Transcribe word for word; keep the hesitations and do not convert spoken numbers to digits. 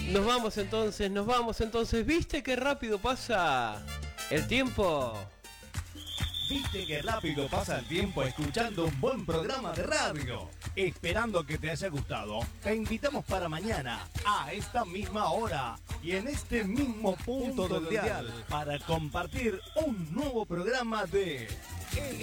Nos vamos entonces, nos vamos entonces. ¿Viste qué rápido pasa el tiempo? ¿Viste qué rápido pasa el tiempo escuchando un buen programa de radio? Esperando que te haya gustado, te invitamos para mañana a esta misma hora y en este mismo punto, punto del dial para compartir un nuevo programa de